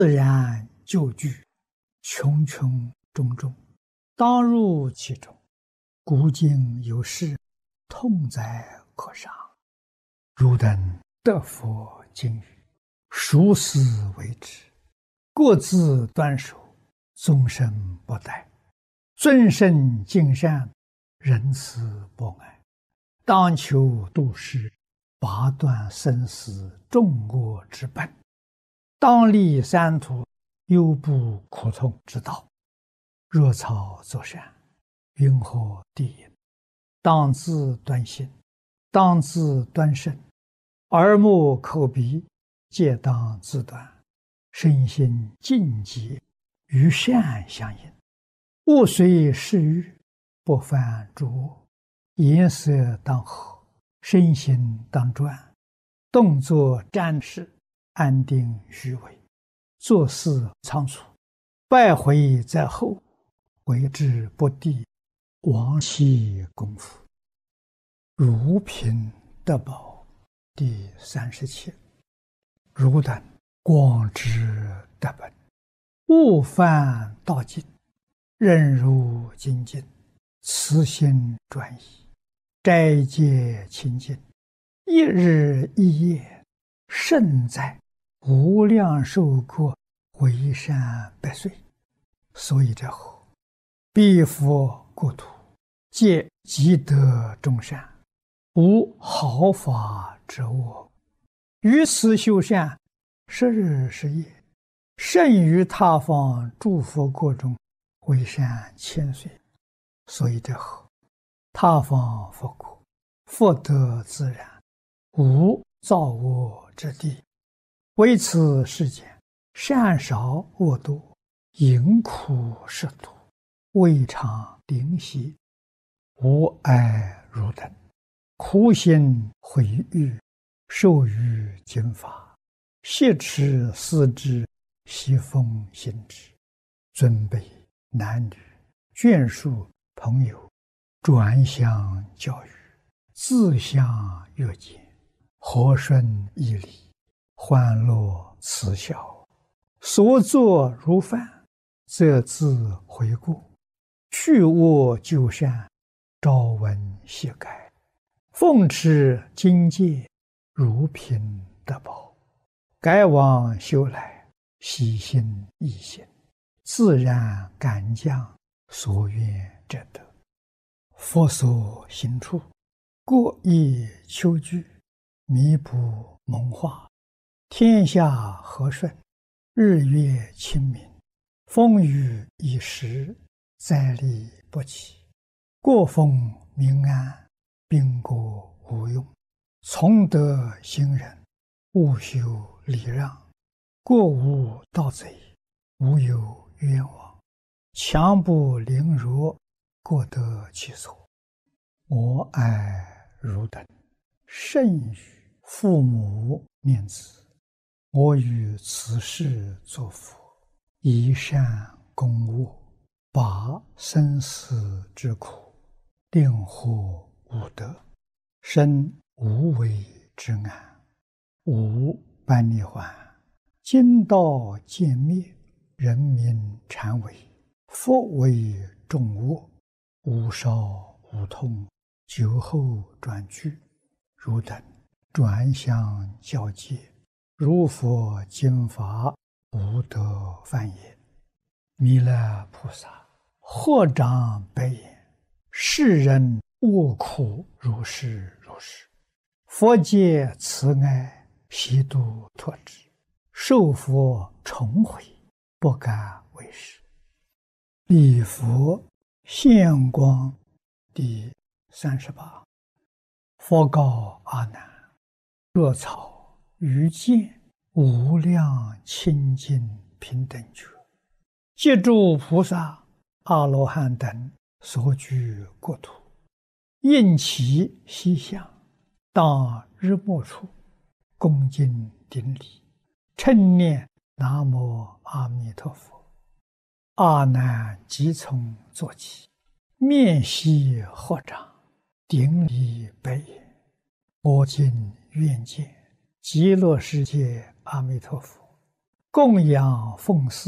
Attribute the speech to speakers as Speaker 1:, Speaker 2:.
Speaker 1: 自然就具，穷穷种种，当入其中。古今有事，痛哉可伤。汝等得佛经语，熟思为之，各自端守，终身不殆。尊圣敬善，仁慈博爱，当求度世，拔断生死众恶之本，当立三途，忧怖苦痛之道。若草作善，云何地也？当自端心，当自端身，耳目口鼻皆当自端，身心净洁，与善相应。勿随世欲，不犯诸恶。颜色当和，身心当专，动作瞻视，安定虚伪，做事仓促，败毁在后，为之不第，亡其功夫。如贫得宝第37。汝等广知德本，勿犯道尽，任如精进，慈心专一，斋戒清净，一日一夜，胜在无量寿国，为善百岁。所以者后，彼佛国土，皆积德众善，无毫发之恶。于此修善，10日10夜，胜于他方诸佛国中，为善千岁。所以者后，他方佛国，福德自然，无造恶之地。为此世间，善少恶多，淫苦食毒，未尝灵犀。吾爱汝等，苦心毁誉，受于经法，挟持思之，习奉行之。尊卑男女，眷属朋友，转相教育，自相约见，和顺义理，欢乐慈孝，所作如犯，则自悔过，去恶就善，朝闻夕改，奉持经戒，如贫得宝，改往修来，喜心易行，自然感降，所愿者得。佛所行处，各宜求具，弥补蒙化，天下和顺，日月清明，风雨已时，灾利不起，国风民安，兵国无用。从德行人，勿修礼让，过无盗贼，无有冤枉，强不凌弱，各得其所。我爱汝等，甚于父母念子。我于此世作佛，以善供恶，拔生死之苦，令获无得，生无为之安。无般涅槃，今道渐灭，人民禅为，佛为众恶，无少无痛，久后转去。汝等转相教戒，如佛经法，无得犯也。弥勒菩萨合掌白言：世人恶苦如是如是，佛界慈爱，悉度脱之，受佛重回，不敢为是。礼佛现光第38。佛告阿难：若草于见无量清净平等觉，借诸菩萨阿罗汉等所居国土，应其西向，当日没处，恭敬顶礼，称念南无阿弥陀佛。阿难即从坐起，面悉合掌，顶礼白言：我今愿见极乐世界阿弥陀佛， 供养奉祀。